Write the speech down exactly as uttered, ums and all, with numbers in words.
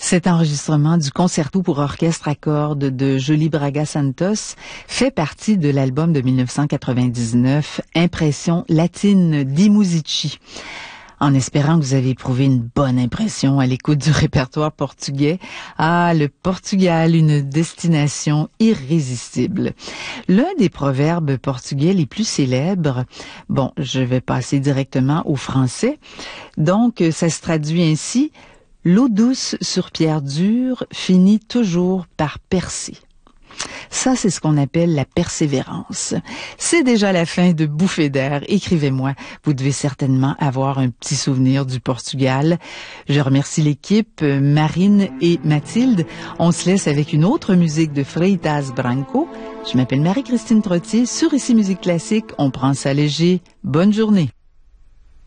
Cet enregistrement du concerto pour orchestre à cordes de Joly Braga Santos fait partie de l'album de mille neuf cent quatre-vingt-dix-neuf, Impression latine di Musici. En espérant que vous avez éprouvé une bonne impression à l'écoute du répertoire portugais. Ah, le Portugal, une destination irrésistible. L'un des proverbes portugais les plus célèbres, bon, je vais passer directement au français, donc ça se traduit ainsi: l'eau douce sur pierre dure finit toujours par percer. Ça, c'est ce qu'on appelle la persévérance. C'est déjà la fin de Bouffées d'air. Écrivez-moi. Vous devez certainement avoir un petit souvenir du Portugal. Je remercie l'équipe, Marine et Mathilde. On se laisse avec une autre musique de Freitas Branco. Je m'appelle Marie-Christine Trottier. Sur Ici Musique Classique, on prend ça léger. Bonne journée.